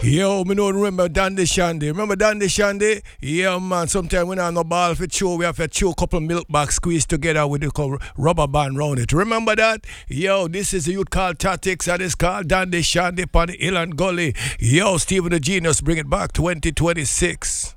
Yo, me don't remember Dandy Shandy. Remember Dandy Shandy? Yeah, man. Sometimes when I no ball for chew, we have to chew a couple milk bags squeezed together with the rubber band round it. Remember that? Yo, this is the youth called Tactics and it's called Dandy Shandy upon the Hill and Gully. Yo, Stephen the Genius, bring it back 2026.